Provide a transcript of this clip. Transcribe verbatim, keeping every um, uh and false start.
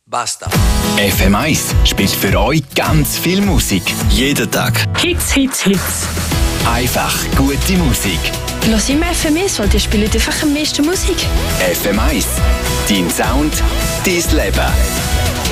Basta. F M eins spielt für euch ganz viel Musik. Jeden Tag. Hits, Hits, Hits. Einfach gute Musik. Los im F M eins, weil die spielen einfach am meisten Musik. F M eins. Dein Sound, dein Leben.